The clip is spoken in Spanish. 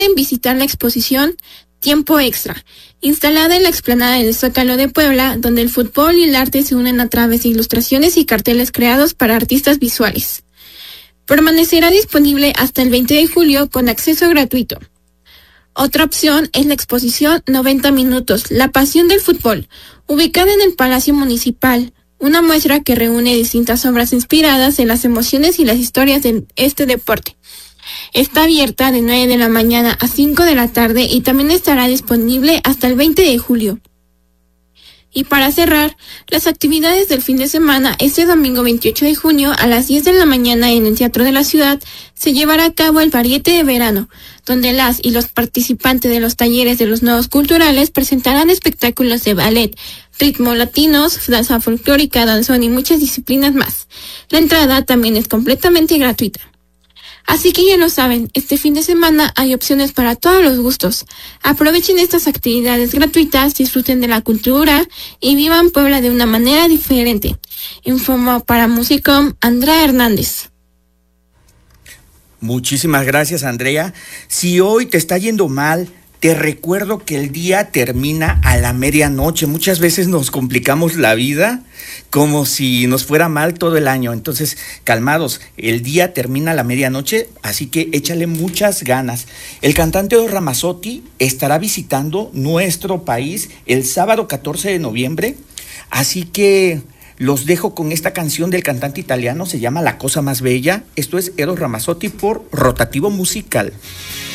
visitar la exposición Tiempo Extra, instalada en la explanada del Zócalo de Puebla, donde el fútbol y el arte se unen a través de ilustraciones y carteles creados para artistas visuales. Permanecerá disponible hasta el 20 de julio con acceso gratuito. Otra opción es la exposición 90 minutos, La Pasión del Fútbol, ubicada en el Palacio Municipal, una muestra que reúne distintas obras inspiradas en las emociones y las historias de este deporte. Está abierta de 9 de la mañana a 5 de la tarde y también estará disponible hasta el 20 de julio. Y para cerrar, las actividades del fin de semana, este domingo 28 de junio a las 10 de la mañana en el Teatro de la Ciudad, se llevará a cabo el Variete de Verano, donde las y los participantes de los talleres de los nodos culturales presentarán espectáculos de ballet, ritmo latinos, danza folclórica, danzón y muchas disciplinas más. La entrada también es completamente gratuita. Así que ya lo saben, este fin de semana hay opciones para todos los gustos. Aprovechen estas actividades gratuitas, disfruten de la cultura y vivan Puebla de una manera diferente. Informó para Musicom Andrea Hernández. Muchísimas gracias, Andrea. Si hoy te está yendo mal, te recuerdo que el día termina a la medianoche. Muchas veces nos complicamos la vida como si nos fuera mal todo el año. Entonces, calmados, el día termina a la medianoche, así que échale muchas ganas. El cantante Eros Ramazzotti estará visitando nuestro país el sábado 14 de noviembre, así que los dejo con esta canción del cantante italiano, se llama La Cosa Más Bella. Esto es Eros Ramazzotti por Rotativo Musical.